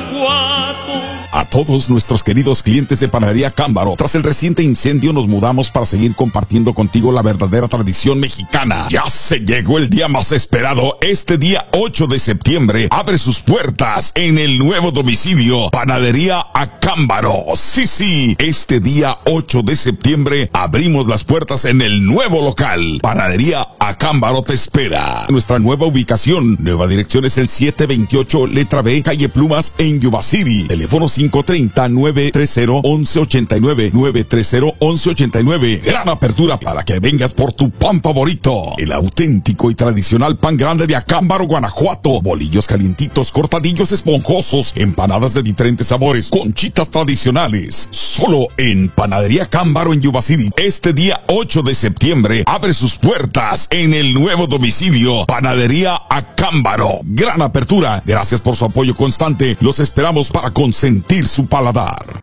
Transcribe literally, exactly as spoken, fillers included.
Guanajuato. A todos nuestros queridos clientes de Panadería Cámbaro, tras el reciente incendio nos mudamos para seguir compartiendo contigo la verdadera tradición mexicana. Ya se llegó el día más esperado. Este día ocho de septiembre abre sus puertas en el nuevo domicilio Panadería Acámbaro. Sí, sí, este día ocho de septiembre abrimos las puertas en el nuevo local. Panadería Acámbaro te espera. Nuestra nueva ubicación, nueva dirección es el siete veintiocho letra B, calle Plumas en Yuba City. Teléfono cinco tres cero, nueve tres cero, once ochenta y nueve, nueve tres cero, once ochenta y nueve. Gran apertura para que vengas por tu pan favorito. El auténtico y tradicional pan grande de Acámbaro, Guanajuato. Bolillos calientitos, cortadillos esponjosos, empanadas de diferentes sabores, conchitas tradicionales. Solo en Panadería Acámbaro en Yuba City. Este día ocho de septiembre abre sus puertas en el nuevo domicilio Panadería Acámbaro. Gran apertura. Gracias por su apoyo constante. Los esperamos para consentir su paladar.